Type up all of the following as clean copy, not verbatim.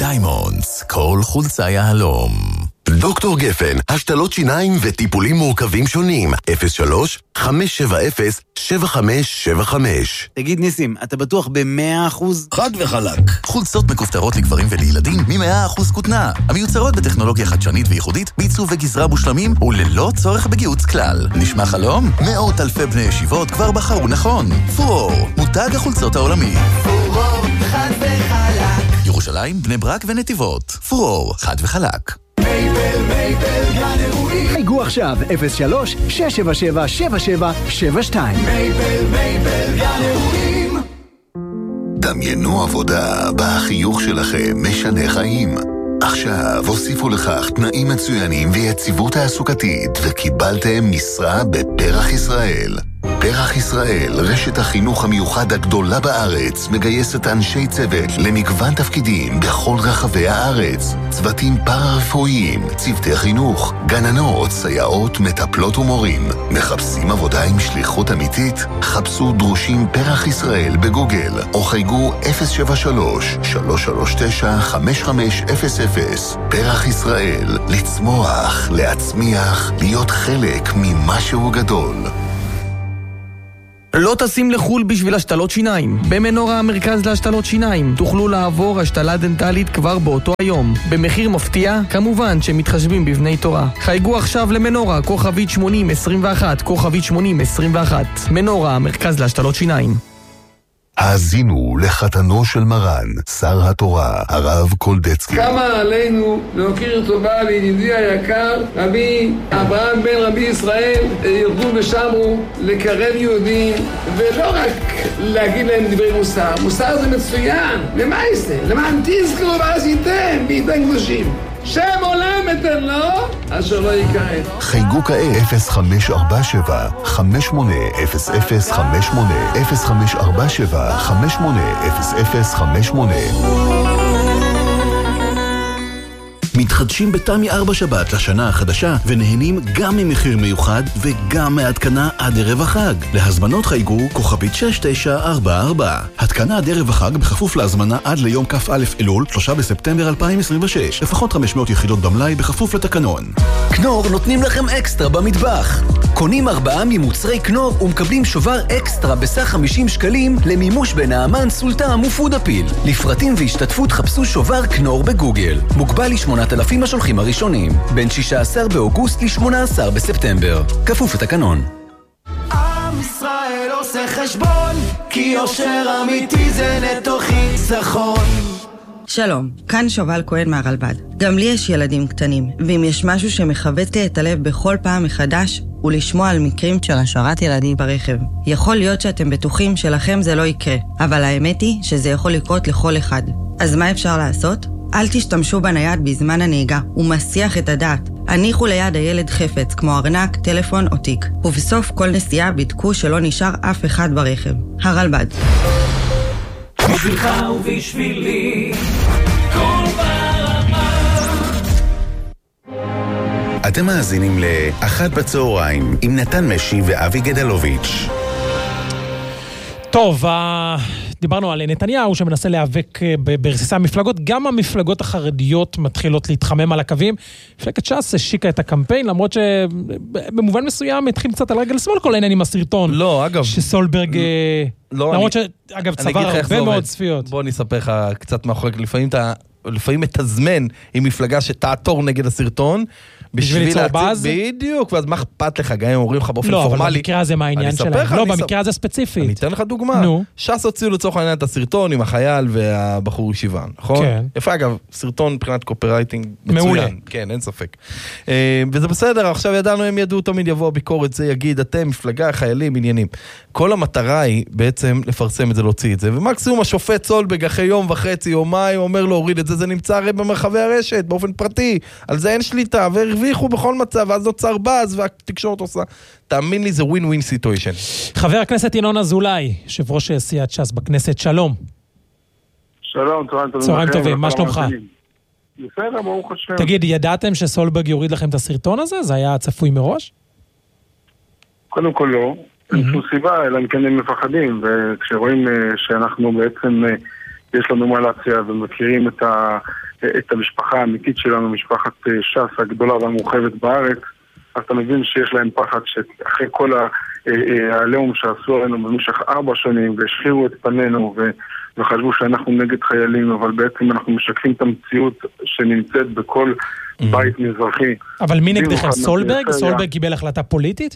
דיימונדס, כל חולצה יהלום. דוקטור גפן, השתלות שיניים וטיפולים מורכבים שונים. 03-570-7575. תגיד ניסים, אתה בטוח ב100%? חד וחלק. חולצות מכופתרות לגברים ולילדים מ100% כותנה, המיוצרות בטכנולוגיה חדשנית וייחודית, בעיצוב וגזרה מושלמים וללא צורך בגיהוץ כלל. נשמע חלום? מאות אלפי בני ישיבות כבר בחרו נכון. פורור, מותג החולצות העולמי. פורור, חד וחלק. ירושלים, בני ברק ונתיבות. פורור, חד וחלק. מייבל, גן אירועים. חייגו עכשיו, 03-677-7772. מייבל, גן אירועים. דמיינו עבודה בה החיוך שלכם משנה חיים. עכשיו הוסיפו לכך תנאים מצוינים ויציבות תעסוקתית וקיבלתם משרה בפרח ישראל. פרח ישראל, רשת החינוך המיוחד הגדולה בארץ, מגייסת אנשי צוות למגוון תפקידים בכל רחבי הארץ. צוותים פארה-רפואיים, צוותי חינוך, גננות, סייעות, מטפלות ומורים. מחפשים עבודה עם שליחות אמיתית? חפשו דרושים פרח ישראל בגוגל, או חייגו 073-339-5500. פרח ישראל, לצמוח, להצמיח, להיות חלק ממשהו גדול. לא טסים לחול בשביל השתלות שיניים. במנורה המרכז להשתלות שיניים תוכלו לעבור השתלה דנטלית כבר באותו היום. במחיר מפתיע, כמובן שמתחשבים בבני תורה. חייגו עכשיו למנורה, כוכבית 8021, כוכבית 8021. מנורה המרכז להשתלות שיניים. האזינו לחתנו של מרן, שר התורה, הרב קולדצקי. כמה עלינו להוקיר טובה לידידי היקר, רבי אברהם בן רבי ישראל, ירדו ושמרו לקרב יהודים, ולא רק להגיד להם דברי מוסר. מוסר זה מצוין, למה זה? למען תזכרו ועשיתם בידי קדושים. שם עולם אתן לו, אשר לא יקראת. חייגו כעת 0547-580058. מתחדשים בתמי 4 שבת לשנה החדשה ונהנים גם ממחיר מיוחד וגם מהתקנה עד ערב החג. להזמנות חייגו כוכבית 6944. התקנה עד ערב החג בכפוף להזמנה עד ליום כ"א אלול 3 בספטמבר 2026. לפחות 500 יחידות במלאי בכפוף לתקנון. כנור נותנים לכם אקסטרה במטבח. קונים 4 ממוצרי כנור ומקבלים שובר אקסטרה בסך 50 שקלים למימוש בנעמן סולטם ופודאפיל. לפרטים והשתתפות חפשו שובר כנור בגוגל. מוגבל ל8,000 השולחים הראשונים, בין 16 באוגוסט ל18 בספטמבר. כפוף לתקנון. עם ישראל עושה חשבון, כי יושר אמיתי זה נטו חיסכון. שלום, כאן שובל כהן מהרלב"ד. גם לי יש ילדים קטנים, ואם יש משהו שמחווט לי את הלב בכל פעם מחדש, הוא לשמוע על מקרים של השארת ילדים ברכב. יכול להיות שאתם בטוחים שלכם זה לא יקרה, אבל האמת היא שזה יכול לקרות לכל אחד. אז מה אפשר לעשות? אל תשתמשו בנייד בזמן הנהיגה, הוא מסיח את הדעת. הניחו ליד הילד חפץ, כמו ארנק, טלפון או תיק. ובסוף כל נסיעה בדקו שלא נשאר אף אחד ברכב. הרלב"ד. בשבילך ובשבילי, כל ברמה. אתם מאזינים לאחת בצהריים עם נתן משי ואבי גדלוביץ'. טוב, דיברנו על נתניהו שמנסה להיאבק ברסיסי המפלגות, גם המפלגות החרדיות מתחילות להתחמם על הקווים. מפלגת ש"ס השיקה את הקמפיין, למרות שבמובן מסוים התחיל קצת על רגל שמאל כל העניין עם הסרטון. לא, אגב. שסולברג, למרות שאגב צבר הרבה מאוד צפיות. בוא נספר לך קצת מאחורי, לפעמים מתזמן עם מפלגה שתעתור נגד הסרטון, בשביל ליצור באז? בדיוק, ואז מה אכפת לך, גם אם אומרים לך באופן פורמלי. פורמלי. לא, אבל במקרה הזה מה העניין שלהם? לא, במקרה הזה ספציפית. אני אתן לך דוגמה. ש"ס הוציאו לצורך העניין את הסרטון עם החייל והבחור ישיבה, נכון? כן. יפה, אגב, סרטון מבחינת קופרייטינג מצוין. מעולה. כן, אין ספק. וזה בסדר, עכשיו ידענו, הם ידעו, תמיד יבוא הביקורת, זה יגיד, אתם, מפלגה, חיילים, עניינים. כל המטרה היא בעצם לפרסם את זה, להוציא את זה. ומקסימום השופט סולברג אחרי יום וחצי או יומיים אומר לו, הוריד את זה, זה נמצא הרי במרחבי הרשת, באופן פרטי. על זה אין שליטה, והרוויחו בכל מצב, ואז נוצר באז, והתקשורת עושה. תאמין לי, זה ווין-ווין סיטואשן. חבר הכנסת ינון אזולאי, יושב ראש סיעת ש"ס בכנסת, שלום. שלום, צהריים טובים. צהריים טובים, מה שלומך? בסדר, ברוך השם. תגיד, ידעתם שסולברג יוריד לכם את הסרטון הזה? זה היה צפוי מראש? קודם כל לא. אין שום סיבה, אלא אם כן הם מפחדים, וכשרואים שאנחנו בעצם יש לנו מה להציע ומכירים את המשפחה האמיתית שלנו, משפחת ש"ס הגדולה והמורחבת בארץ, אז אתה מבין שיש להם פחד שאחרי כל העליהום שעשו עלינו במשך 4 שנים והשחירו את פנינו וחשבו שאנחנו נגד חיילים, אבל בעצם אנחנו משקפים את המציאות שנמצאת בכל בית מזרחי. אבל מי נגדכם? סולברג? סולברג קיבל החלטה פוליטית?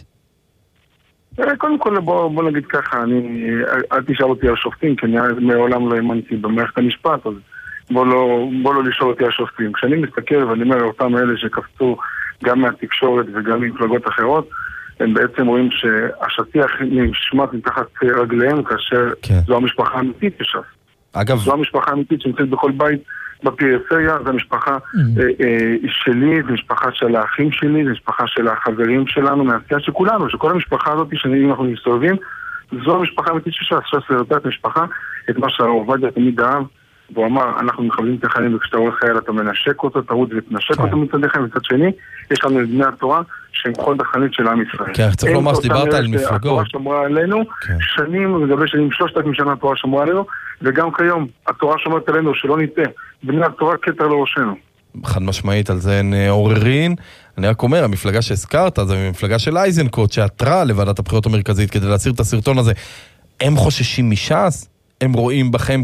קודם כל בוא נגיד ככה, אל תשאל אותי על שופטים, כי אני מעולם לא האמנתי במערכת המשפט, אז בוא לא לשאול אותי על שופטים. כשאני מסתכל ואני אומר אותם אלה שקפצו גם מהתקשורת וגם ממפלגות אחרות, הם בעצם רואים שהשטיח נשמט מתחת רגליהם, כאשר זו המשפחה האמיתית בש"ס. אגב, זו המשפחה האמיתית שנמצאת בכל בית בפריפריה, זו המשפחה שלי, זו משפחה של האחים שלי, זו משפחה של החברים שלנו, מהעשייה של כולנו, שכל המשפחה הזאת שאם אנחנו מסתובבים, זו המשפחה האמיתית של ש"ס, ש"ס לרדת את המשפחה, את מה שהרב עובדיה תמיד אהב, והוא אמר, אנחנו מכבדים את החיילים, וכשאתה רואה חייל אתה מנשק אותו, תרוץ ותנשק אותו מצדך, מצד שני, יש לנו את בני התורה שהם חוד החנית של עם ישראל. כן, צריך לומר שדיברת על מפלגות. התורה שמרה עלינו, שנים לגבי שנים, 3,000 שנה התורה שמרה עלינו, וגם כיום התורה שומרת עלינו, שלא ניטה, בני התורה כתר לראשנו. חד משמעית, על זה אין עוררין. אני רק אומר, המפלגה שהזכרת, זה המפלגה של אייזנקוט, שעתרה לוועדת הבחירות המרכזית כדי להסיר את הסרטון הזה. הם חוששים מש"ס? הם רואים בכם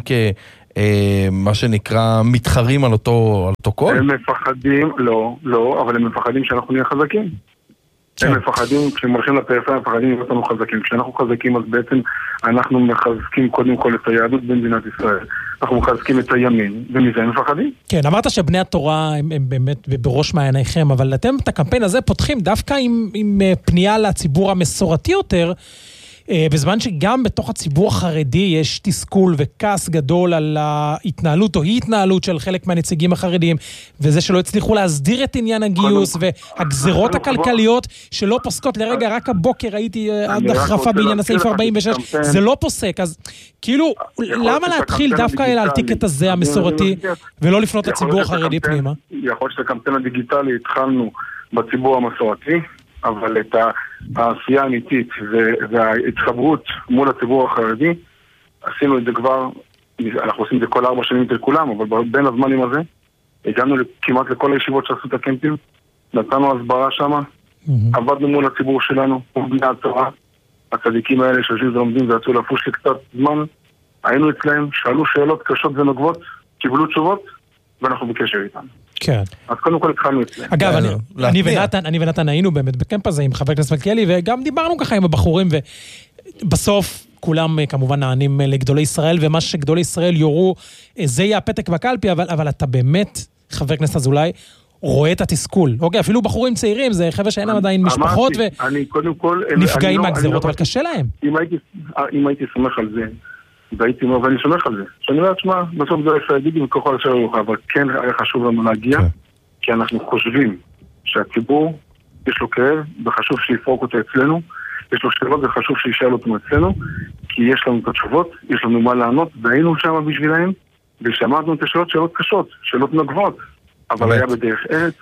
מה שנקרא מתחרים על אותו קול? הם מפחדים, לא, אבל הם מפחדים שאנחנו נהיה חזקים. הם מפחדים, כשהם הולכים לפריפריה, הם מפחדים להיות לנו חזקים. כשאנחנו חזקים, אז בעצם אנחנו מחזקים קודם כל את היהדות במדינת ישראל. אנחנו מחזקים את הימין, ומזה הם מפחדים. כן, אמרת שבני התורה הם באמת בראש מעייניכם, אבל אתם את הקמפיין הזה פותחים דווקא עם פנייה לציבור המסורתי יותר, בזמן שגם בתוך הציבור החרדי יש תסכול וכעס גדול על ההתנהלות או אי-התנהלות של חלק מהנציגים החרדיים, וזה שלא הצליחו להסדיר את עניין הגיוס והגזרות הכלכליות שלא פוסקות לרגע, רק הבוקר ראיתי עד החרפה בעניין הסעיף 46, זה לא פוסק, אז כאילו, למה להתחיל דווקא על הטיקט הזה המסורתי ולא לפנות לציבור החרדי פנימה? יכול להיות שהקמפיין הדיגיטלי התחלנו בציבור המסורתי, אבל את העשייה האמיתית וההתחברות מול הציבור החרדי, עשינו את זה כבר, אנחנו עושים את זה כל 4 שנים של כולם, אבל בין הזמנים הזה, הגענו כמעט לכל הישיבות שעשו את הקמפים, נתנו הסברה שם, עבדנו מול הציבור שלנו, ובני התורה, הצדיקים האלה שיושבים ולומדים ויצאו לפוש לקצת זמן, היינו אצלהם, שאלו שאלות קשות ונוגבות, קיבלו תשובות, ואנחנו בקשר איתם. כן. אז קודם כל התחלנו אצלם. אגב, אני ונתן היינו באמת בקמפ הזה עם חבר הכנסת מלכיאלי, וגם דיברנו ככה עם הבחורים, ובסוף כולם כמובן נענים לגדולי ישראל, ומה שגדולי ישראל יורו, זה יהיה הפתק בקלפי, אבל אתה באמת, חבר הכנסת אזולאי, רואה את התסכול. אוקיי, אפילו בחורים צעירים, זה חבר'ה שאין להם עדיין משפחות, ונפגעים מהגזרות, אבל קשה להם. אם הייתי סומך על זה, והייתי אומר, ואני סומך על זה, שאני לא אשמע, בסוף זה יפעדידים וכוכל אשר יורך, אבל כן היה חשוב לנו להגיע, כי אנחנו חושבים שהציבור יש לו כאב, וחשוב שיפרוק אותו אצלנו, יש לו שאלות וחשוב שישאל אותו אצלנו, כי יש לנו את התשובות, יש לנו מה לענות, והיינו שם בשבילהם, ושמענו את השאלות, שאלות קשות, שאלות נוגבות, אבל היה בדרך ארץ,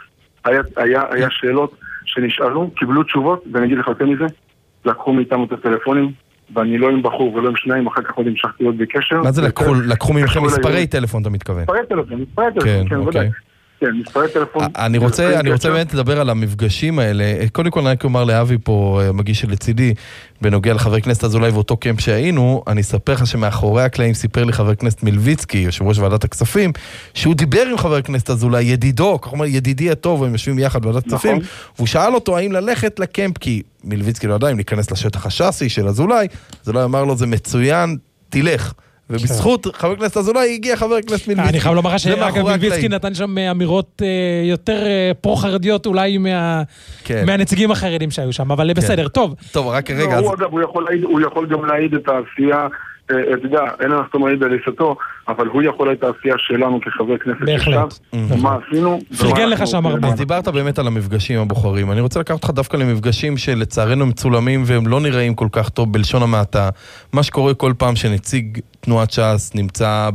היה שאלות שנשאלו, קיבלו תשובות, ואני אגיד לך יותר מזה, לקחו מאיתנו את הטלפונים, ואני לא עם בחור ולא עם שניים, אחר כך עוד המשכתי להיות בקשר. מה זה לקחו ממכם מספרי טלפון, אתה מתכוון? מספרי טלפון, כן, ודאי. כן, מספרי טלפון. אני רוצה באמת לדבר על המפגשים האלה. קודם כל אני אומר לאבי פה, מגיש לצידי, בנוגע לחבר כנסת אזולאי ואותו קמפ שהיינו, אני אספר לך שמאחורי הקלעים סיפר לי חבר כנסת מלביצקי, יושב ראש ועדת הכספים, שהוא דיבר עם חבר כנסת אזולאי, ידידו, כך אומר, ידידי הטוב, והם יושבים יחד בוועדת הכספים, והוא שאל אותו האם ללכת לקמפ, כי מלביצקי לא ידע אם להיכנס לשטח השאסי של אזולאי, אז לא אמר לו, זה מצוין, תלך. ובזכות חבר הכנסת אזולאי הגיע חבר הכנסת מלביצקי. אני חייב לומר לך שאגב מלביצקי נתן שם אמירות יותר פרו-חרדיות אולי מהנציגים החרדים שהיו שם, אבל בסדר, טוב. טוב, רק רגע. הוא יכול גם להעיד את העשייה, אתה יודע, אין אנחנו מעיד על עיסתו, אבל הוא יכול את העשייה שלנו כחבר כנסת בהחלט. מה עשינו? פרגן לך שם הרבה. אז דיברת באמת על המפגשים הבוחרים. אני רוצה לקחת אותך דווקא למפגשים שלצערנו הם מצולמים והם לא נראים כל כך טוב בלשון המעטה. מה שקורה כל פעם שנציג תנועת ש"ס נמצא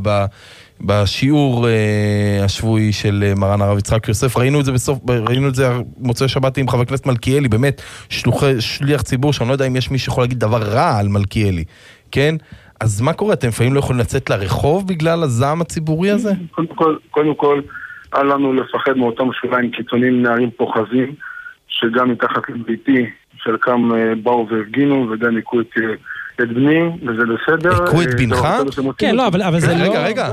בשיעור השבועי של מרן הרב יצחק יוסף, ראינו את זה מוצאי שבת עם חבר הכנסת מלכיאלי, באמת שליח ציבור שאני לא יודע אם יש מי שיכול להגיד דבר רע על מלכיאלי, כן? אז מה קורה? אתם לפעמים לא יכולים לצאת לרחוב בגלל הזעם הציבורי הזה? קודם כל, אל לנו לפחד מאותם שוליים קיצוניים נערים פוחזים, שגם מתחת לביתי, חלקם באו והפגינו, וגם יקו את בני, וזה בסדר. יקו את בנך? כן, לא, אבל זה לא... רגע.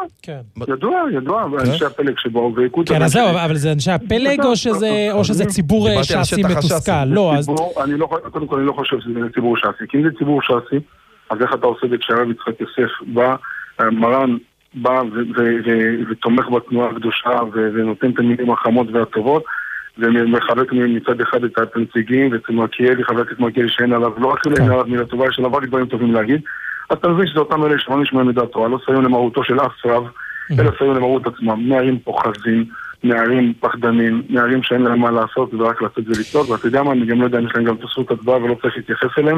ידוע, אנשי הפלג שבאו ויקו את... כן, אז זהו, אבל זה אנשי הפלג או שזה ציבור שעשי מתוסכל? לא, אז... קודם כל, אני לא חושב שזה ציבור שעשי. כי אם זה ציבור שעשי, אז איך אתה עושה את שהרב יצחק יוסף בא, מרן בא ותומך בתנועה הקדושה ונותן את המילים החמות והטובות, ומחלק מצד אחד את הנציגים, ואת מלכיאלי, חבר הכנסת מלכיאלי שאין עליו, לא רק אין עליו מילה טובה, יש עליו רק דברים טובים להגיד. אז אתה מבין שזה אותם אלה שלא נשמע מידת תורה, לא סיום למהותו של אף רב, אלא סיום למהות עצמם. נערים פוחזים, נערים פחדנים, נערים שאין להם מה לעשות ורק לצאת ולצעוק, ואתה יודע מה, אני גם לא יודע אם יש להם גם תסות הצבעה ולא צריך להתייחס אליהם.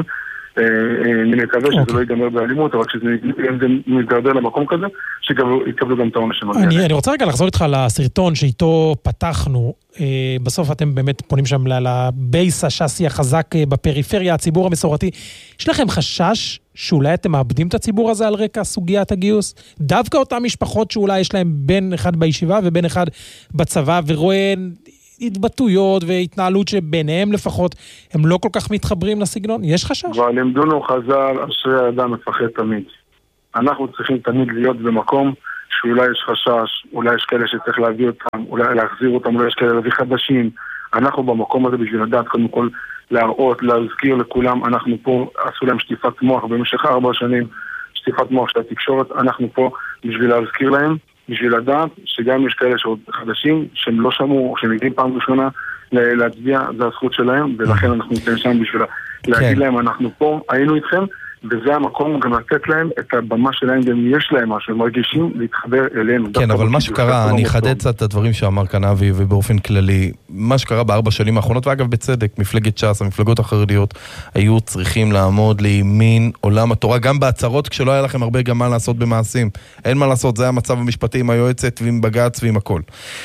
אני מקווה שזה לא ייגמר באלימות, אבל כשזה מתגרדר למקום כזה, שיקבלו גם את העונש שמגיע. אני רוצה רגע לחזור איתך לסרטון שאיתו פתחנו. בסוף אתם באמת פונים שם לבייס השאסי החזק בפריפריה, הציבור המסורתי. יש לכם חשש שאולי אתם מאבדים את הציבור הזה על רקע סוגיית הגיוס? דווקא אותם משפחות שאולי יש להם בן אחד בישיבה ובן אחד בצבא, ורואה התבטאויות והתנהלות שביניהם לפחות הם לא כל כך מתחברים לסגנון? יש חשש? כבר לימדונו חז"ל, אשרי האדם מפחד תמיד. אנחנו צריכים תמיד להיות במקום שאולי יש חשש, אולי יש כאלה שצריך להביא אותם, אולי להחזיר אותם, אולי יש כאלה להביא חדשים. אנחנו במקום הזה בשביל לדעת קודם כל להראות, להזכיר לכולם, אנחנו פה עשו להם שטיפת מוח במשך 4 שנים, שטיפת מוח של התקשורת, אנחנו פה בשביל להזכיר להם, בשביל לדעת שגם יש כאלה שעוד חדשים, שהם לא שמעו, או שהם מגיעים פעם ראשונה להצביע, זה הזכות שלהם, ולכן אנחנו נמצאים שם בשביל להגיד להם, אנחנו פה, היינו איתכם, וזה המקום גם לתת להם את הבמה שלהם, גם יש להם משהו, הם מרגישים להתחבר אלינו. כן, אבל מה שקרה, אני אחדד קצת את הדברים שאמר כאן אבי, ובאופן כללי, מה שקרה ב4 שנים האחרונות, ואגב בצדק, מפלגת ש"ס, המפלגות החרדיות, היו צריכים לעמוד לימין עולם התורה, גם בהצהרות, כשלא היה לכם הרבה גם מה לעשות במעשים. אין מה לעשות, זה היה המצב המשפטי עם היועצת ועם בג"ץ ועם הכל.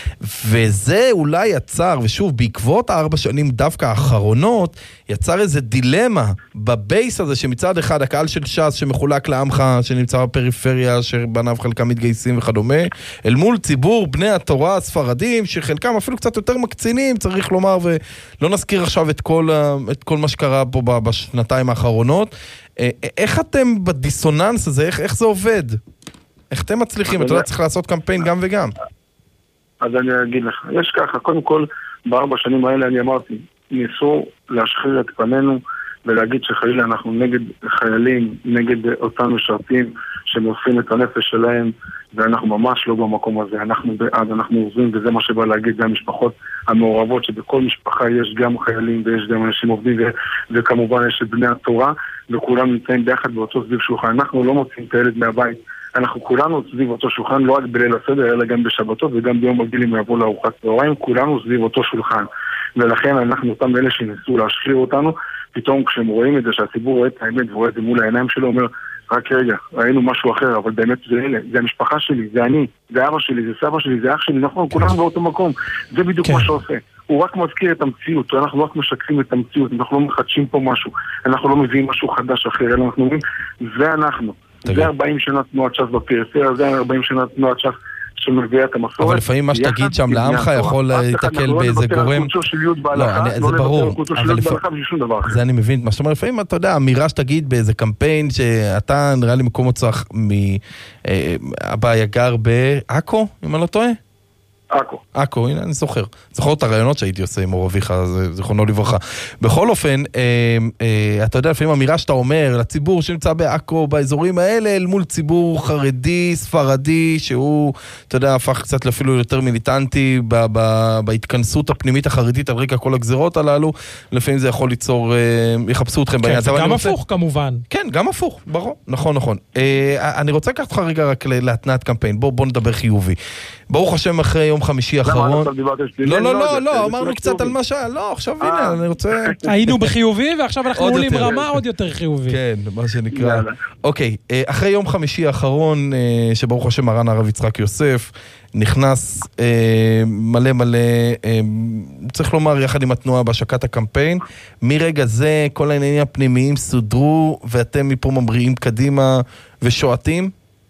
וזה אולי יצר, ושוב, בעקבות 4 שנים דווקא האחרונות, יצר איזה דילמה בבייס הזה, שמצד אחד הקהל של ש"ס שמחולק לעמך, שנמצא בפריפריה, שבניו חלקם מתגייסים וכדומה, אל מול ציבור בני התורה הספרדים, שחלקם אפילו קצת יותר מקצינים, צריך לומר, ולא נזכיר עכשיו את כל מה שקרה פה בשנתיים האחרונות. איך אתם בדיסוננס הזה? איך זה עובד? איך אתם מצליחים? אתה לא צריך לעשות קמפיין גם וגם. אז אני אגיד לך, יש ככה, קודם כל, ב4 שנים האלה אני אמרתי, ניסו להשחיר את פנינו, ולהגיד שחלילה אנחנו נגד חיילים, נגד אותם משרתים שמוסרים את הנפש שלהם, ואנחנו ממש לא במקום הזה. אנחנו בעד, אנחנו עוזרים, וזה מה שבא להגיד, זה המשפחות המעורבות, שבכל משפחה יש גם חיילים ויש גם אנשים עובדים, וכמובן יש את בני התורה, וכולם נמצאים ביחד באותו סביב שולחן. אנחנו לא מוצאים את הילד מהבית, אנחנו כולנו סביב אותו שולחן, לא רק בליל הסדר, אלא גם בשבתות, וגם ביום רגיל אם יבוא לארוחת צהריים, כולנו סביב אותו שולחן. ולכן אנחנו אותם אלה שניסו להשחיר אותנו, פתאום כשהם רואים את זה, שהציבור רואה את האמת ורואה את זה מול העיניים שלו, אומר, רק רגע, ראינו משהו אחר, אבל באמת זה אלה, זה המשפחה שלי, זה אני, זה אבא שלי, זה סבא שלי, זה אח שלי, נכון, כולנו באותו מקום. זה בדיוק מה שעושה. הוא רק מזכיר את המציאות, אנחנו רק משקרים את המציאות, אנחנו לא מחדשים פה משהו, אנחנו לא מביאים משהו חדש אחר, אלא אנחנו אומרים, זה אנחנו. זה 40 שנה תנועת ש"ס בפריפריה, זה 40 שנה תנועת ש"ס שמביאה את המסורת. אבל לפעמים מה שתגיד שם לעמך יכול להתקל באיזה גורם. לא, זה ברור. זה אני מבין. מה שאתה אומר, לפעמים אתה יודע, אמירה שתגיד באיזה קמפיין שאתה נראה לי מקום מוצלח מאבא יגר בעכו, אם אני לא טועה? עכו, הנה אני זוכר את הרעיונות שהייתי עושה עם אביך, זיכרונו לברכה. בכל אופן, אתה יודע, לפעמים אמירה שאתה אומר לציבור שנמצא בעכו, באזורים האלה, אל מול ציבור חרדי, ספרדי, שהוא, אתה יודע, הפך קצת אפילו יותר מיליטנטי בהתכנסות הפנימית החרדית על רקע כל הגזירות הללו, לפעמים זה יכול ליצור, יחפשו אתכם בעניין. כן, גם הפוך כמובן. כן, גם הפוך, ברור, נכון. אני רוצה לקחת לך רגע רק להתנעת קמפיין, בוא נדבר חיובי. ברוך השם אחרי יום חמישי האחרון. לא, אמרנו קצת על מה שהיה, לא, עכשיו הנה, אני רוצה... היינו בחיובי, ועכשיו אנחנו עולים רמה עוד יותר חיובי. כן, מה שנקרא. אוקיי, אחרי יום חמישי האחרון, שברוך השם מרן הרב יצחק יוסף, נכנס מלא, צריך לומר, יחד עם התנועה בהשקת הקמפיין, מרגע זה כל העניינים הפנימיים סודרו, ואתם מפה ממריאים קדימה ושועטים?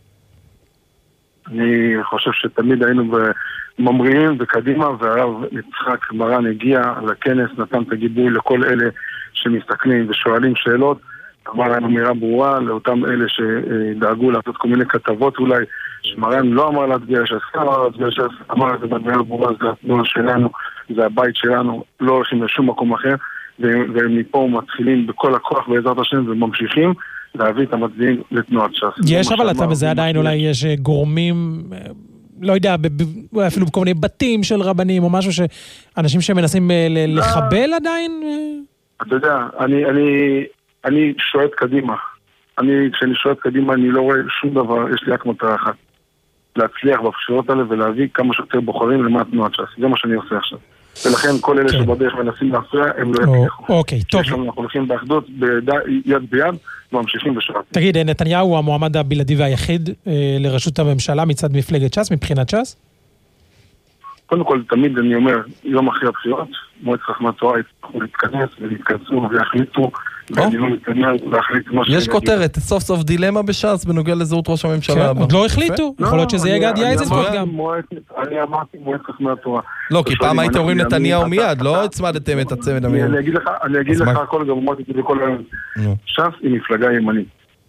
אני חושב שתמיד היינו ממריאים וקדימה, והרב יצחק מרן הגיע לכנס, נתן את הגיבוי לכל אלה שמסתכלים ושואלים שאלות, אמר לנו אמירה ברורה לאותם אלה שדאגו לעשות כל מיני כתבות אולי, שמרן לא אמר להצביע ש"ס, אמר את זה באמירה ברורה, זה התנועה שלנו, זה הבית שלנו, לא הולכים לשום מקום אחר, ומפה מתחילים בכל הכוח בעזרת השם וממשיכים להביא את המצביעים לתנועת ש"ס. יש, אבל אתה בזה עדיין אולי יש גורמים, לא יודע, אפילו בכל מיני בתים של רבנים או משהו שאנשים שמנסים לחבל עדיין? אתה יודע, אני שואט קדימה. כשאני שואט קדימה אני לא רואה שום דבר, יש לי רק מטרה אחת. להצליח בבחירות האלה ולהביא כמה שיותר בוחרים למען תנועת ש"ס. זה מה שאני עושה עכשיו. ולכן כל אלה שבדרך מנסים להפריע, הם לא יצליחו. אוקיי, טוב. אנחנו הולכים באחדות, יד ביד, ממשיכים ושואטים. תגיד, נתניהו הוא המועמד הבלעדי והיחיד לראשות הממשלה מצד מפלגת ש"ס, מבחינת ש"ס? קודם כל, תמיד אני אומר, יום אחרי הבחירות, מועצת חכמי התורה יצטרכו להתכנס ולהתכנסו ויחליטו, ואני לא מתכנס להחליט מה יש כותרת, סוף סוף דילמה בש"ס בנוגע לזהות ראש הממשלה. עוד לא החליטו, יכול להיות שזה יהיה גדי איזנקוט גם. אני אמרתי מועצת חכמי התורה. לא, כי פעם הייתם אומרים נתניהו מיד, לא הצמדתם את הצמד המיד. אני אגיד לך הכל, גם אמרתי את זה בכל היום. ש"ס היא מפלגה ימנית.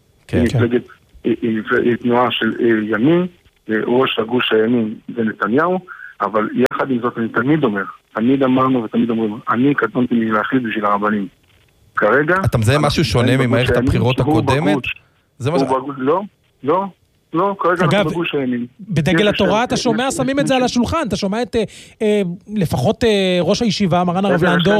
היא תנועה של ימין, ראש הגוש הימין זה נתניהו, אבל יחד עם זאת אני תמיד אמרנו ותמיד אומרים, אני קטנתי מלהחליט בשביל הרבנים. כרגע... אתה מזהה משהו שונה ממערכת הבחירות הקודמת? לא, כרגע אנחנו בגוש הימין. בדגל התורה אתה שומע, שמים את זה על השולחן, אתה שומע את לפחות ראש הישיבה, מרן הרב לנדו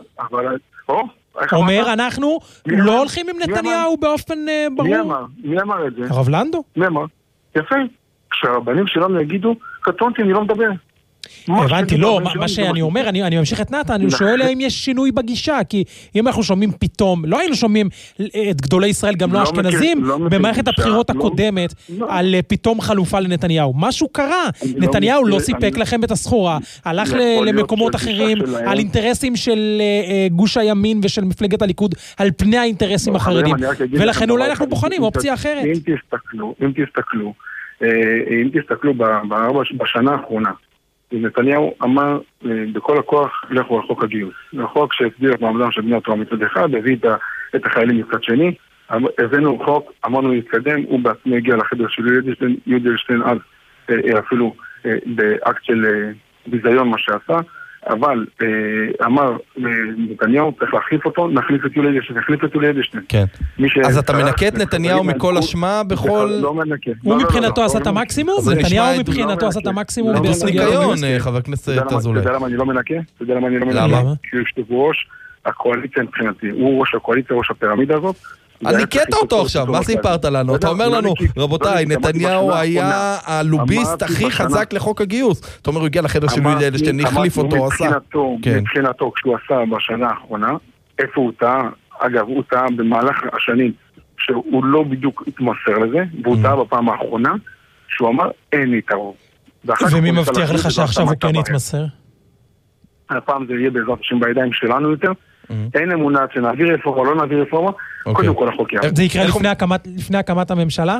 אומר, אנחנו לא הולכים עם נתניהו באופן ברור. מי אמר את זה? הרב לנדו. מי אמר? יפה. כשהרבנים שלנו יגידו, קטונתי, אני לא מדבר. הבנתי, לא, מה שאני אומר, אני ממשיך את נתן, אני שואל אם יש שינוי בגישה, כי אם אנחנו שומעים פתאום, לא היינו שומעים את גדולי ישראל, גם לא אשכנזים, במערכת הבחירות הקודמת, על פתאום חלופה לנתניהו. משהו קרה, נתניהו לא סיפק לכם את הסחורה, הלך למקומות אחרים, על אינטרסים של גוש הימין ושל מפלגת הליכוד, על פני האינטרסים החרדים, ולכן אולי אנחנו בוחנים אופציה אחרת. אם תסתכלו בשנה האחרונה, נתניהו אמר בכל הכוח לכו על חוק הגיוס. החוק שהסדיר את מעמדם של בני התורה מצד אחד, הביא את החיילים מצד שני, הבאנו חוק, אמרנו להתקדם, הוא בעצמו הגיע לחדר של יהודי אדלשטיין אז אפילו באקט של ביזיון מה שעשה, אבל אמר נתניהו צריך להחליף אותו, נחליף את יולי אדלשטיין. כן. אז אתה מנקה את נתניהו מכל אשמה בכל... לא מנקה. הוא מבחינתו עשה את המקסימום? נתניהו מבחינתו עשה את המקסימום? בסניקיון, חבר הכנסת אזולאי. אתה יודע למה אני לא מנקה? למה? כי הוא ראש הקואליציה מבחינתי. הוא ראש הקואליציה, ראש הפירמידה הזאת. אני קטע אותו עכשיו, מה סיפרת לנו? אתה אומר לנו, רבותיי, נתניהו היה הלוביסט הכי חזק לחוק הגיוס. אתה אומר, הוא הגיע לחדר של יהודי אדלשטיין, החליף אותו, עשה. מבחינתו, כשהוא עשה בשנה האחרונה, איפה הוא טעה? אגב, הוא טעה במהלך השנים, שהוא לא בדיוק התמסר לזה, והוא טעה בפעם האחרונה, שהוא אמר, אין לי טעות. ומי מבטיח לך שעכשיו הוא כן יתמסר? הפעם זה יהיה בעזרת השם בידיים שלנו יותר. אין אמונה שנעביר רפורמה או לא נעביר רפורמה, קודם כל החוק יעבור. זה יקרה לפני הקמת הממשלה?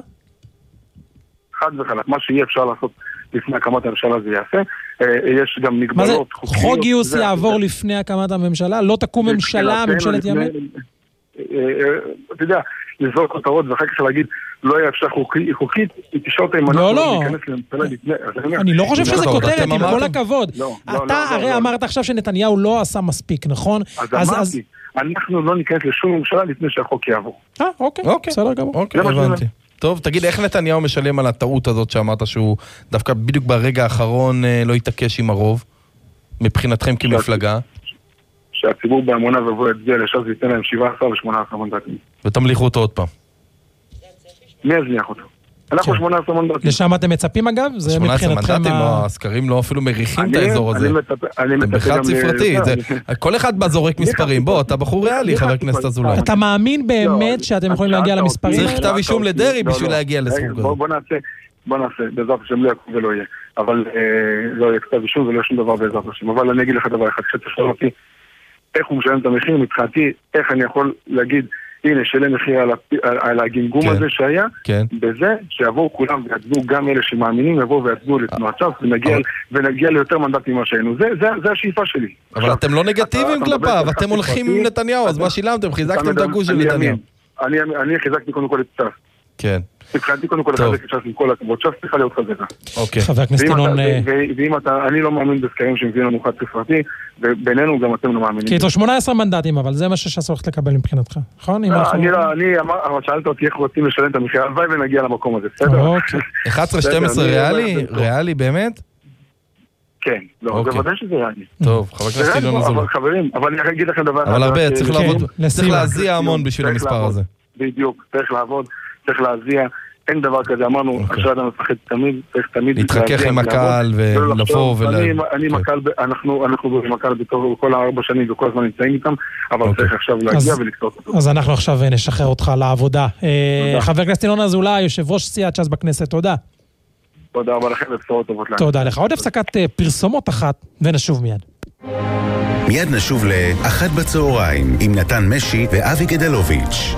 חד וחלק, מה שיהיה אפשר לעשות לפני הקמת הממשלה זה יעשה. יש גם מגבלות חוקיות. חוק גיוס יעבור לפני הקמת הממשלה? לא תקום ממשלה, ממשלת ימין? אתה יודע, לזרוק כותרות ואחר כך להגיד לא היה אפשר חוקית, היא תשאל אותה אם אנחנו לא אני לא חושב שזה כותרת, עם כל הכבוד. אתה הרי אמרת עכשיו שנתניהו לא עשה מספיק, נכון? אז אמרתי, אנחנו לא ניכנס לשום ממשלה לפני שהחוק יעבור. אוקיי, בסדר גמור. הבנתי. טוב, תגיד, איך נתניהו משלם על הטעות הזאת שאמרת שהוא דווקא בדיוק ברגע האחרון לא יתעקש עם הרוב, מבחינתכם כמפלגה? שהציבור בהמונה ובוא יצביע לש"ס ויתן להם 17 ו-18 מנדטים. ותמליכו אותו עוד פעם. מי יזניח אותו? אנחנו 18 מנדטים. לשם אתם מצפים אגב? 18 מנדטים, הסקרים לא אפילו מריחים את האזור הזה. אתם בחד ספרתי. כל אחד בזורק מספרים. בוא, אתה בחור ריאלי, חבר כנסת אזולאי. אתה מאמין באמת שאתם יכולים להגיע למספרים? צריך כתב אישום לדרי בשביל להגיע לסכום כזה. בוא נעשה, בעזרת השם לא יקום ולא יהיה. אבל לא יהיה כתב אישום ולא שום דבר בעזרת השם. אבל אני אגיד לך דבר אחד, שתשאל אותי איך הוא משלם את המחיר, מבחינתי, איך אני יכול להגיד, הנה, שלם מחיר על הגינגום הזה שהיה, בזה שיבואו כולם ויצבו, גם אלה שמאמינים, יבואו ויצבו לתנועת ש"ס, ונגיע ליותר מנדטים ממה שהיינו. זה השאיפה שלי. אבל אתם לא נגטיביים כלפיו, אתם הולכים עם נתניהו, אז מה שילמתם? חיזקתם את הגוש של נתניהו. אני חיזקתי קודם כל את ש"ס. כן. מבחינתי קודם כל לחזק את ש"ס עם כל הכבוד. ש"ס צריכה להיות חזקה. אוקיי. חבר הכנסת ינון... ואם אני לא מאמין בסקרים שמביאים לנו חד ספרתי, ובינינו גם אתם לא מאמינים. כי יש לו 18 מנדטים, אבל זה מה שש"ס הולכת לקבל מבחינתך, נכון? שאלת אותי איך רוצים לשלם את המחיר, הלוואי ונגיע למקום הזה, בסדר? 11-12 ריאלי? ריאלי באמת? כן, לא, בוודאי שזה ריאלי. טוב, חבר הכנסת ינון אזולאי. חברים, אבל אני אגיד לכם דבר... אבל הרבה, צריך להזיע המון בשביל המספר הזה. בדיוק, צריך לעבוד, צריך להזיע, אין דבר כזה, אמרנו, אשראי אדם מפחד תמיד, צריך תמיד... להתרכך עם הקהל ולבוא אנחנו במקהל בכל 4 שנים וכל הזמן נמצאים איתם, אבל צריך עכשיו להגיע ולקטות אותו. אז אנחנו עכשיו נשחרר אותך לעבודה. חבר הכנסת ינון אזולאי, יושב ראש סיעת ש"ס בכנסת, תודה. תודה רבה לכם ובשורות טובות לנו. תודה לך. עוד הפסקת פרסומות אחת ונשוב מיד. מיד נשוב לאחת בצהריים עם נתן משי ואבי גדלוביץ'.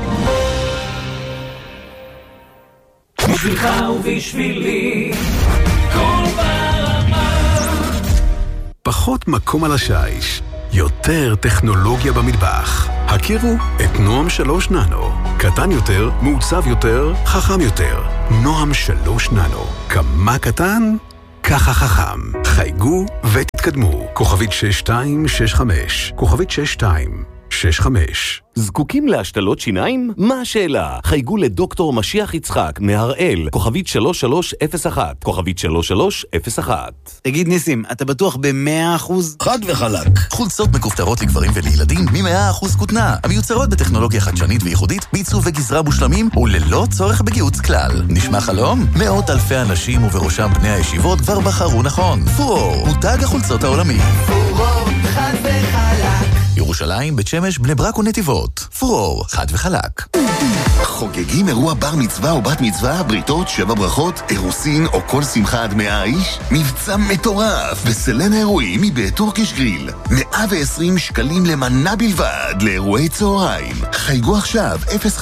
בשבילך ובשבילי כל ברמה. פחות מקום על השיש, יותר טכנולוגיה במטבח. הכירו את נועם 3 ננו. קטן יותר, מעוצב יותר, חכם יותר. נועם 3 ננו. כמה קטן? ככה חכם. חייגו ותתקדמו. כוכבית 6265. כוכבית 6265. זקוקים להשתלות שיניים? מה השאלה? חייגו לדוקטור משיח יצחק מהראל, כוכבית 3301, כוכבית 3301. תגיד ניסים, אתה בטוח ב100%? חד וחלק. חולצות מכופתרות לגברים ולילדים מ100% כותנה, המיוצרות בטכנולוגיה חדשנית וייחודית, בעיצוב וגזרה מושלמים וללא צורך בגיוץ כלל. נשמע חלום? מאות אלפי אנשים ובראשם בני הישיבות כבר בחרו נכון. פורור, מותג החולצות העולמי. פורור, חד וחלק. ירושלים, בית שמש, בני ברק ונתיבות. פורור, חד וחלק. חוגגים אירוע בר מצווה או בת מצווה, בריתות, 7 ברכות, אירוסין או כל שמחה עד 100 איש? מבצע מטורף בסלן האירועים מבית טורקיש גריל. 120 שקלים למנה בלבד לאירועי צהריים. חייגו עכשיו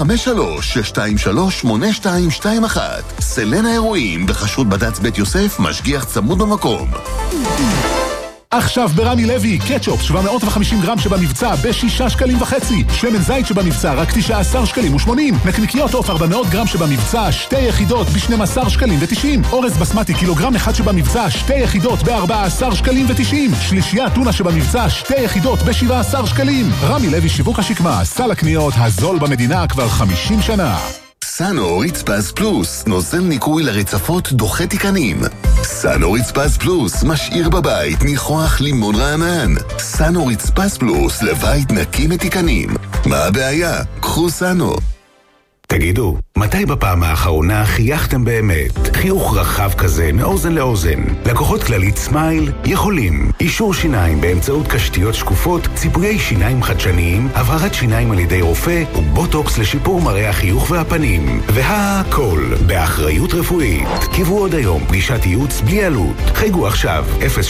053-623-8221. סלן האירועים בחשרות בד"ץ בית יוסף, משגיח צמוד במקום. עכשיו ברמי לוי, קטשופ 750 גרם שבמבצע ב6.5 שקלים. שמן זית שבמבצע רק 19.80 שקלים. נקניקיות עוף 400 גרם שבמבצע 2 יחידות ב12.90 שקלים. אורז בסמטי קילוגרם אחד שבמבצע 2 יחידות ב14.90 שקלים. שלישייה טונה שבמבצע 2 יחידות ב17 שקלים. רמי לוי שיווק השקמה, סל הקניות הזול במדינה כבר 50 שנה. סאנו רצפז פלוס, נוזל ניקוי לרצפות דוחה תיקנים. סאנו רצפז פלוס, משאיר בבית ניחוח לימון רענן. סאנו רצפז פלוס, לבית נקי מתיקנים. מה הבעיה? קחו סאנו. תגידו, מתי בפעם האחרונה חייכתם באמת? חיוך רחב כזה מאוזן לאוזן. לקוחות כללית סמייל יכולים. אישור שיניים באמצעות קשתיות שקופות, ציפויי שיניים חדשניים, הבהרת שיניים על ידי רופא ובוטוקס לשיפור מראה החיוך והפנים. והכל באחריות רפואית. קיבו עוד היום פגישת ייעוץ בלי עלות. חייגו עכשיו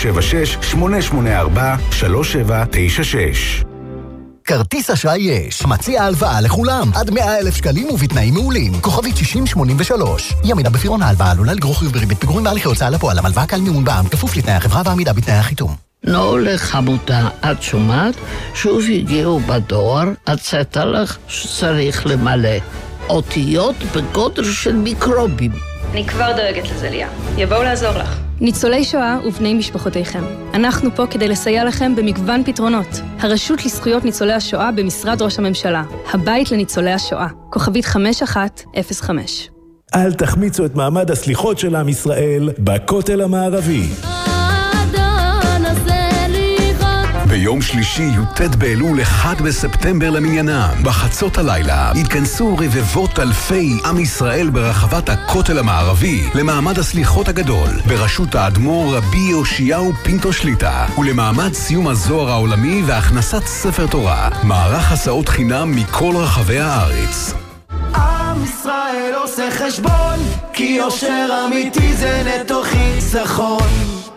076-884-3796. כרטיס אשראי יש. מציע הלוואה לכולם. עד 100,000 שקלים ובתנאים מעולים. כוכבית 6083. ימידה בפירעון ההלוואה עלולה לגרור חיוב בריבית פיגורים בהליכי הוצאה לפועל. המלוואה קל מימון בע"מ כפוף לתנאי החברה ועמידה בתנאי החיתום. לא לחמותה, את שומעת? שוב הגיעו בדואר, הצאת לך שצריך למלא. אותיות בגודל של מיקרובים. אני כבר דואגת לזה, ליה. יבואו לעזור לך. ניצולי שואה ובני משפחותיכם. אנחנו פה כדי לסייע לכם במגוון פתרונות. הרשות לזכויות ניצולי השואה במשרד ראש הממשלה. הבית לניצולי השואה. כוכבית 5105. אל תחמיצו את מעמד הסליחות של עם ישראל בכותל המערבי. ביום שלישי י"ט באלול 1 בספטמבר למניינם, בחצות הלילה התכנסו רבבות אלפי עם ישראל ברחבת הכותל המערבי למעמד הסליחות הגדול בראשות האדמו"ר רבי יאשיהו פינטו שליטה, ולמעמד סיום הזוהר העולמי והכנסת ספר תורה, מערך הסעות חינם מכל רחבי הארץ. עם ישראל עושה חשבון, כי יושר אמיתי זה נטו חיסכון.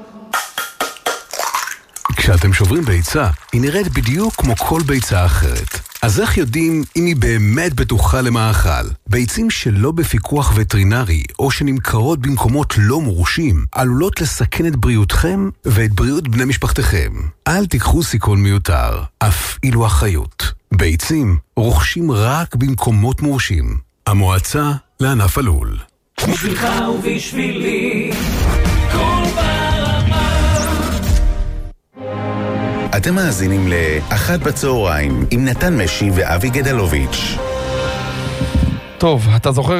כשאתם שוברים ביצה, היא נראית בדיוק כמו כל ביצה אחרת. אז איך יודעים אם היא באמת בטוחה למאכל? ביצים שלא בפיקוח וטרינרי או שנמכרות במקומות לא מורשים עלולות לסכן את בריאותכם ואת בריאות בני משפחתכם. אל תיקחו סיכון מיותר, אף אילו אחריות. ביצים רוכשים רק במקומות מורשים. המועצה לענף הלול. בשבילך ובשבילי כל ברמה. אתם מאזינים לאחת בצהריים עם נתן משי ואבי גדלוביץ'. טוב, אתה זוכר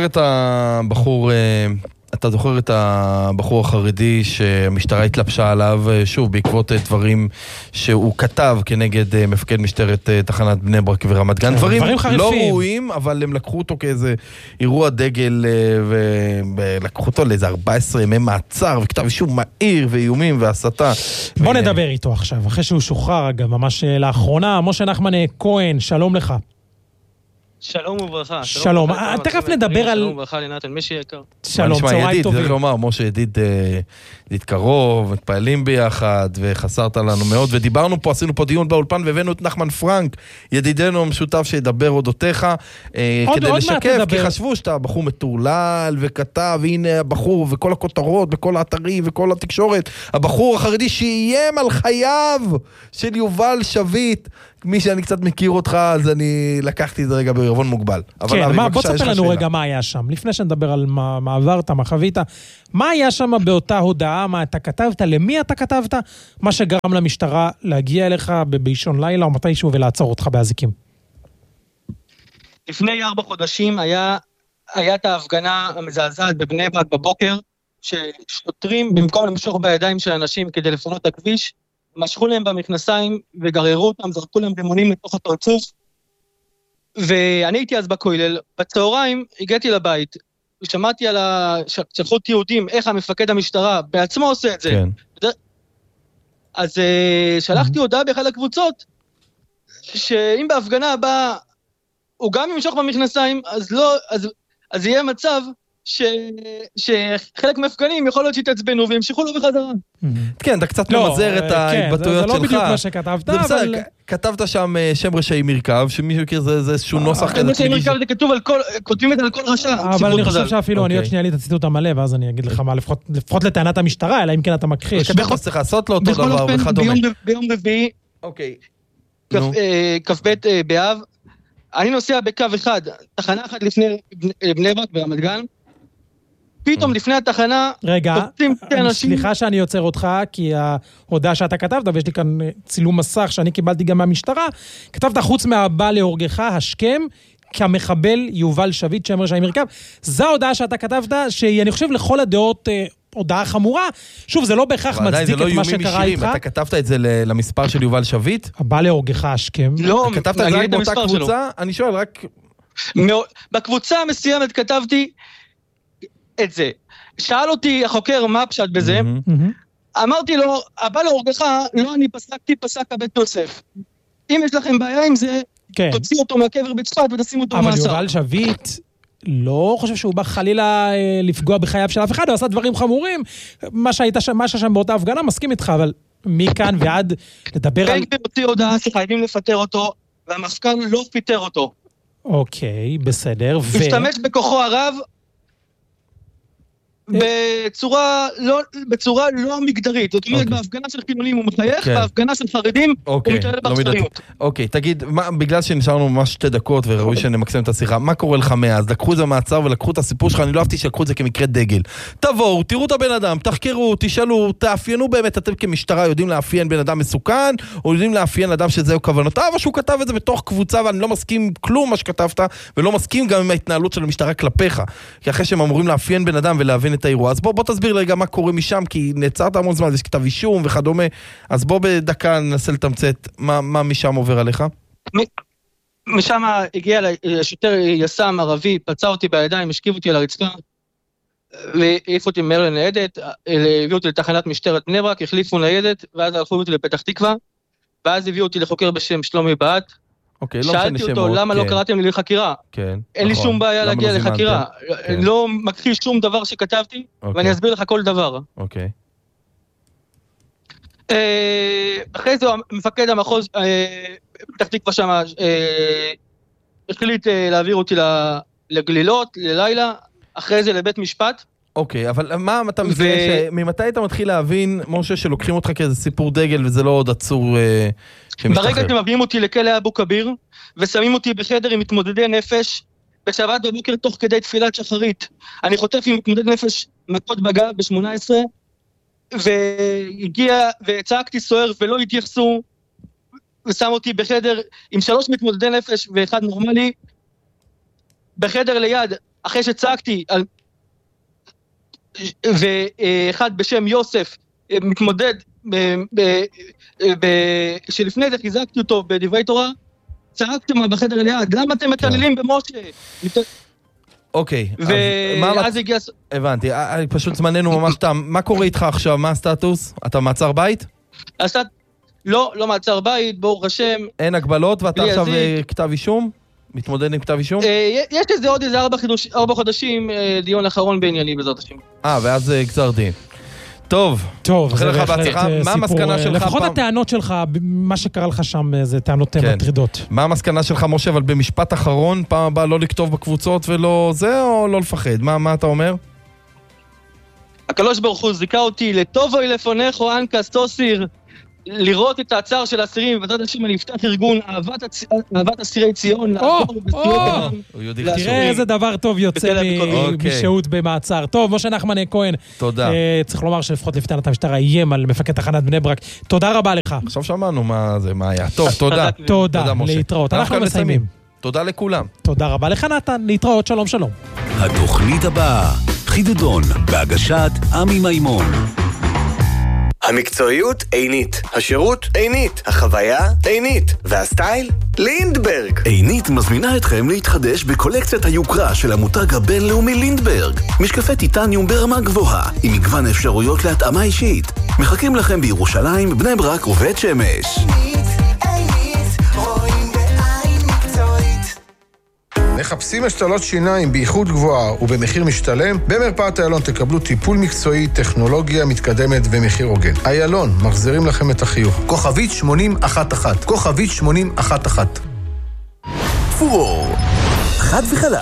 את הבחור החרדי שהמשטרה התלבשה עליו, שוב, בעקבות דברים שהוא כתב כנגד מפקד משטרת תחנת בני ברק ורמת גן. דברים לא ראויים, אבל הם לקחו אותו כאיזה אירוע דגל, ולקחו אותו לאיזה 14 ימי מעצר, וכתב אישום מהיר ואיומים והסתה. בוא נדבר איתו עכשיו, אחרי שהוא שוחרר, אגב, ממש לאחרונה. משה נחמן כהן, שלום לך. שלום וברכה. שלום. תכף נדבר על... שלום וברכה לנתן משי יקר. שלום, צהריים טובים. צריך לומר, משה ידיד קרוב, מתפעלים ביחד, וחסרת לנו מאוד, ודיברנו פה, עשינו פה דיון באולפן, והבאנו את נחמן פרנק, ידידנו המשותף שידבר אודותיך, כדי לשקף, כי חשבו שאתה בחור מטורלל וכתב, והנה הבחור, וכל הכותרות, וכל האתרים, וכל התקשורת, הבחור החרדי שאיים על חייו של יובל שביט. מי שאני קצת מכיר אותך, אז אני לקחתי את זה רגע בערבון מוגבל. כן, בוא תספר לנו רגע מה היה שם. לפני שנדבר על מה עברת, מה חווית, מה היה שם באותה הודעה, מה אתה כתבת, למי אתה כתבת, מה שגרם למשטרה להגיע אליך באישון לילה או מתישהו ולעצור אותך באזיקים? לפני 4 חודשים היה את ההפגנה המזעזעת בבני ברק בבוקר, ששוטרים במקום למשוך בידיים של אנשים כדי לפנות את הכביש, משכו להם במכנסיים וגררו אותם, זרקו להם רימונים לתוך הפרצוף, ואני הייתי אז בכולל. בצהריים הגעתי לבית, ושמעתי על שלחו יהודים, איך המפקד המשטרה בעצמו עושה את זה. כן. אז שלחתי הודעה באחד הקבוצות, שאם בהפגנה הבאה הוא גם ימשוך במכנסיים, אז יהיה מצב שחלק מהפגנים יכול להיות שיתעצבנו וימשכו לו בחזרה. כן, אתה קצת ממזר את ההתבטאויות שלך. זה לא בדיוק מה שכתבת, אבל... כתבת שם שם ראשי מרכב, שמישהו מכיר, זה איזשהו נוסח כזה. ראשי מרכב זה כתוב על כל, כותבים את זה על כל רשע. אבל אני חושב שאפילו, אני עוד שנייה לי את הציטוט המלא, ואז אני אגיד לך מה, לפחות לטענת המשטרה, אלא אם כן אתה מכחיש. צריך לעשות לו אותו דבר וכדומה. ביום רביעי, כ"ב באב, אני נוסע בקו אחד, תחנה אחת לפני בני ברק ברמת גן, פתאום לפני התחנה... רגע, סליחה שאני יוצר אותך, כי ההודעה שאתה כתבת, ויש לי כאן צילום מסך שאני קיבלתי גם מהמשטרה, כתבת חוץ מהבא להורגך, השכם, כמחבל יובל שביט, שם ראשי מרכב. זו ההודעה שאתה כתבת, שאני חושב לכל הדעות הודעה חמורה. שוב, זה לא בהכרח מצדיק את מה שקרה איתך. אתה כתבת את זה למספר של יובל שביט? הבא להורגך, השכם. לא, כתבת את זה באותה קבוצה? אני שואל רק... בקבוצה המסוימת כתבתי את זה. שאל אותי החוקר מה פשט בזה, אמרתי לו, הבא להורגך, לא אני פסקתי, פסק הבית יוסף. אם יש לכם בעיה עם זה, תוציא אותו מהקבר בצפת ותשים אותו במאסר. אבל יובל שביט לא חושב שהוא בא חלילה לפגוע בחייו של אף אחד, הוא עשה דברים חמורים, מה ששם באותה הפגנה, מסכים איתך, אבל מכאן ועד לדבר על... בן הוציא הודעה שחייבים לפטר אותו, והמפכ"ל לא פיטר אותו. אוקיי, בסדר. השתמש בכוחו הרב, בצורה לא מגדרית. זאת אומרת, בהפגנה של חילונים הוא מחייך, בהפגנה של חרדים הוא מתעלל באכזריות. אוקיי, תגיד, בגלל שנשארנו ממש 2 דקות וראוי שנמקסם את השיחה, מה קורה לך מאז? לקחו את זה מעצר ולקחו את הסיפור שלך, אני לא אהבתי שלקחו את זה כמקרה דגל. תבואו, תראו את הבן אדם, תחקרו, תשאלו, תאפיינו באמת, אתם כמשטרה יודעים לאפיין בן אדם מסוכן, או יודעים לאפיין אדם שזהו כוונותיו, או שהוא כתב את זה בתוך קבוצה, ואני לא מסכים כלום מה שכתבת, ולא מסכים גם עם ההתנהלות של המשטרה כלפיך. כי אחרי שהם אמורים לאפיין בן אדם ולהבין את האירוע. אז בוא תסביר לי גם מה קורה משם, כי נעצרת המון זמן, יש כתב אישום וכדומה, אז בוא בדקה ננסה לתמצת מה משם עובר עליך. משם הגיע שוטר יס"מ ערבי, פצע אותי בידיים, השכיב אותי על הרצפה, והעיף אותי מהר לניידת, הביאו אותי לתחנת משטרת בני ברק, החליפו ניידת, ואז הלכו אותי לפתח תקווה, ואז הביאו אותי לחוקר בשם שלומי בהט. אוקיי, לא משנה שמות. שאלתי אותו, למה לא קראתם לי לחקירה? כן. אין לי שום בעיה להגיע לחקירה. לא מכחיש שום דבר שכתבתי, ואני אסביר לך כל דבר. אוקיי. אחרי זה מפקד המחוז, פתח תקווה שם, החליט להעביר אותי לגלילות, ללילה, אחרי זה לבית משפט. אוקיי, אבל מה אתה מזהה, ממתי אתה מתחיל להבין, משה, שלוקחים אותך כאיזה סיפור דגל, וזה לא עוד עצור שמשתחרר? ברגע אתם מביאים אותי לכלא אבו כביר, ושמים אותי בחדר עם מתמודדי נפש, בשבת בבוקר תוך כדי תפילת שחרית. אני חוטף עם מתמודד נפש מכות בגב ב-18, והגיע, וצעקתי סוער ולא התייחסו, ושם אותי בחדר עם 3 מתמודדי נפש ואחד נורמלי, בחדר ליד, אחרי שצעקתי, ואחד בשם יוסף, מתמודד, שלפני זה חיזקתי אותו בדברי תורה, צעקתם בחדר ליד, למה אתם מתעללים במשה? אוקיי, ואז הגיע... הבנתי, פשוט זמננו ממש תם. מה קורה איתך עכשיו? מה הסטטוס? אתה מעצר בית? לא מעצר בית, ברוך השם. אין הגבלות, ואתה עכשיו כתב אישום? מתמודד עם כתב אישום? יש לזה עוד איזה 4 חודשים דיון אחרון בענייני בעזרת השם. ואז גזר דין. טוב, זה בהחלט מה המסקנה שלך? לפחות הטענות שלך, מה שקרה לך שם זה טענות מטרידות. מה המסקנה שלך, משה, אבל במשפט אחרון, פעם הבאה לא לכתוב בקבוצות ולא זה, או לא לפחד? מה אתה אומר? הקדוש ברוך הוא זיכה אותי לטוב או לפונך או אנקס תוסיר, לראות את הצער של האסירים, ובעזרת השם אני אפתח ארגון אהבת אסירי ציון, תראה איזה דבר טוב יוצא משהות במעצר. טוב, משה נחמן כהן, תודה. צריך לומר שלפחות לפתינת המשטרה איים על מפקד תחנת בני ברק. תודה רבה לך. עכשיו שמענו מה היה. טוב, תודה. תודה, להתראות. אנחנו מסיימים. תודה לכולם. תודה רבה לך נתן, להתראות, שלום שלום. התוכנית הבאה, חידדון, בהגשת עמי מימון. המקצועיות עינית, השירות עינית, החוויה עינית, והסטייל לינדברג. עינית מזמינה אתכם להתחדש בקולקציית היוקרה של המותג הבינלאומי לינדברג. משקפי טיטניום ברמה גבוהה, עם מגוון אפשרויות להתאמה אישית. מחכים לכם בירושלים, בני ברק ובית שמש. מחפשים השתלות שיניים באיכות גבוהה ובמחיר משתלם? במרפאת איילון תקבלו טיפול מקצועי, טכנולוגיה מתקדמת ומחיר הוגן. איילון, מחזירים לכם את החיוך. כוכבית 8011. כוכבית 8011. פורור, חד וחלק.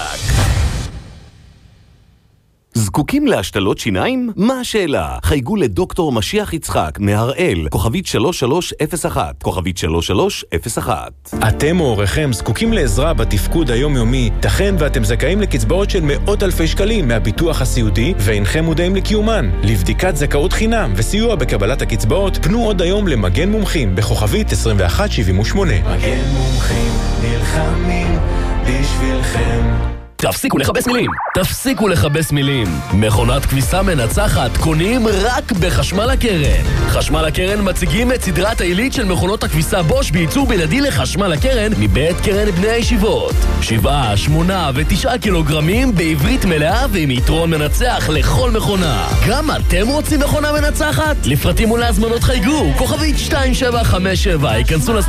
זקוקים להשתלות שיניים? מה השאלה? חייגו לדוקטור משיח יצחק מהראל, כוכבית 3301, כוכבית 3301. אתם או הוריכם זקוקים לעזרה בתפקוד היומיומי, תכן ואתם זכאים לקצבאות של מאות אלפי שקלים מהביטוח הסיעודי, ואינכם מודעים לקיומן. לבדיקת זכאות חינם וסיוע בקבלת הקצבאות, פנו עוד היום למגן מומחים בכוכבית 2178. מגן מומחים נלחמים בשבילכם. תפסיקו לחבס מילים, תפסיקו לחבס מילים. מכונת כביסה מנצחת קונים רק בחשמל הקרן. חשמל הקרן מציגים את סדרת העילית של מכונות הכביסה בוש בייצור בלעדי לחשמל הקרן מבית קרן בני הישיבות. 7, 8 ו9 קילוגרמים בעברית מלאה ועם יתרון מנצח לכל מכונה. גם אתם רוצים מכונה מנצחת? לפרטים ולהזמנות חייגו, כוכבית 2757, ייכנסו